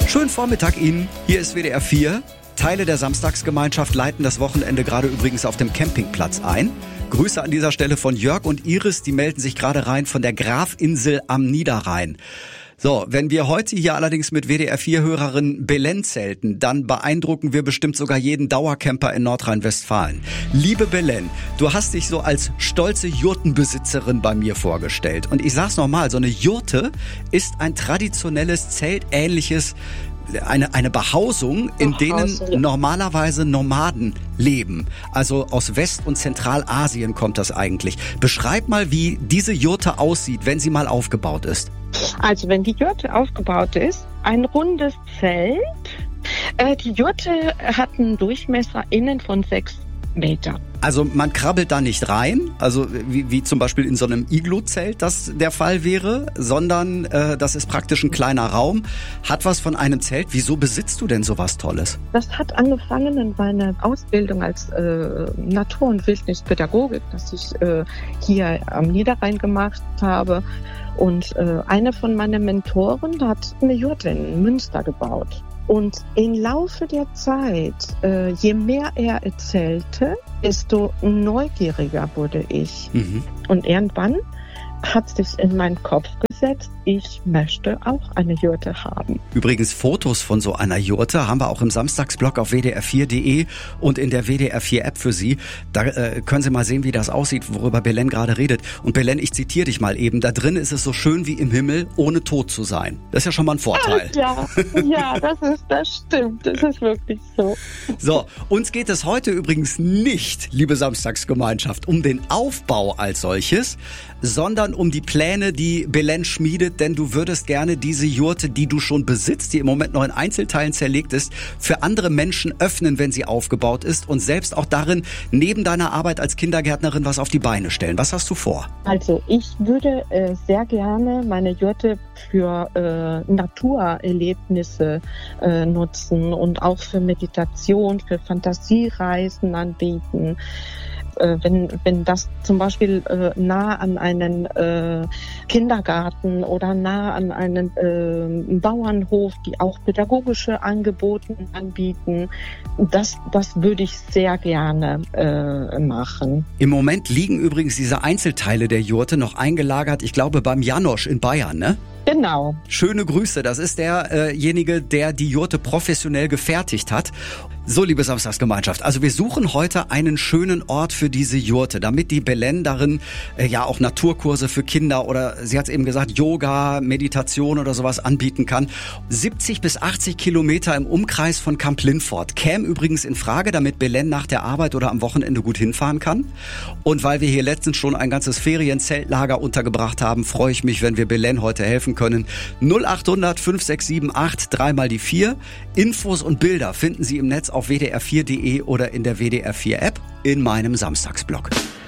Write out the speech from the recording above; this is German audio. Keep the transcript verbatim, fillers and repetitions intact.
Schönen Vormittag Ihnen. Hier ist W D R vier. Teile der Samstagsgemeinschaft leiten das Wochenende gerade übrigens auf dem Campingplatz ein. Grüße an dieser Stelle von Jörg und Iris, die melden sich gerade rein von der Grafinsel am Niederrhein. So, wenn wir heute hier allerdings mit W D R vier-Hörerin Belen zelten, dann beeindrucken wir bestimmt sogar jeden Dauercamper in Nordrhein-Westfalen. Liebe Belen, du hast dich so als stolze Jurtenbesitzerin bei mir vorgestellt. Und ich sag's nochmal, so eine Jurte ist ein traditionelles, zeltähnliches Eine, eine Behausung, in denen normalerweise Nomaden leben. Also aus West- und Zentralasien kommt das eigentlich. Beschreib mal, wie diese Jurte aussieht, wenn sie mal aufgebaut ist. Also wenn die Jurte aufgebaut ist, ein rundes Zelt. Äh, die Jurte hat einen Durchmesser innen von sechs Meter. Also man krabbelt da nicht rein, also wie, wie zum Beispiel in so einem Iglu-Zelt das der Fall wäre, sondern äh, das ist praktisch ein kleiner Raum, hat was von einem Zelt. Wieso besitzt du denn sowas Tolles? Das hat angefangen in meiner Ausbildung als äh, Natur- und Wildnispädagogik, dass ich äh, hier am Niederrhein gemacht habe. Und äh, eine von meinen Mentoren hat eine Jurte in Münster gebaut. Und im Laufe der Zeit, äh, je mehr er erzählte, desto neugieriger wurde ich. Mhm. Und irgendwann hat sich in meinen Kopf gesetzt, ich möchte auch eine Jurte haben. Übrigens Fotos von so einer Jurte haben wir auch im Samstagsblog auf w d r vier punkt d e und in der W D R vier App für Sie. Da äh, können Sie mal sehen, wie das aussieht, worüber Belen gerade redet. Und Belen, ich zitiere dich mal eben, da drin ist es so schön wie im Himmel, ohne tot zu sein. Das ist ja schon mal ein Vorteil. Ja, ja, das ist, das stimmt, das ist wirklich so. So, uns geht es heute übrigens nicht, liebe Samstagsgemeinschaft, um den Aufbau als solches, sondern um die Pläne, die Belen schmiedet, denn du würdest gerne diese Jurte, die du schon besitzt, die im Moment noch in Einzelteilen zerlegt ist, für andere Menschen öffnen, wenn sie aufgebaut ist und selbst auch darin neben deiner Arbeit als Kindergärtnerin was auf die Beine stellen. Was hast du vor? Also ich würde äh, sehr gerne meine Jurte für äh, Naturerlebnisse äh, nutzen und auch für Meditation, für Fantasiereisen anbieten. Wenn, wenn das zum Beispiel äh, nah an einen äh, Kindergarten oder nah an einen äh, Bauernhof, die auch pädagogische Angebote anbieten, das, das würde ich sehr gerne äh, machen. Im Moment liegen übrigens diese Einzelteile der Jurte noch eingelagert, ich glaube beim Janosch in Bayern, ne? Genau. Schöne Grüße, das ist derjenige, der die Jurte professionell gefertigt hat. So, liebe Samstagsgemeinschaft, also wir suchen heute einen schönen Ort für diese Jurte, damit die Belen darin äh, ja auch Naturkurse für Kinder oder, sie hat es eben gesagt, Yoga, Meditation oder sowas anbieten kann. siebzig bis achtzig Kilometer im Umkreis von Kamp Lindfort käme übrigens in Frage, damit Belen nach der Arbeit oder am Wochenende gut hinfahren kann. Und weil wir hier letztens schon ein ganzes Ferienzeltlager untergebracht haben, freue ich mich, wenn wir Belen heute helfen können. null acht hundert fünf sechs sieben acht, dreimal die vier. Infos und Bilder finden Sie im Netz auf w d r vier punkt d e oder in der W D R vier App in meinem Samstagsblog.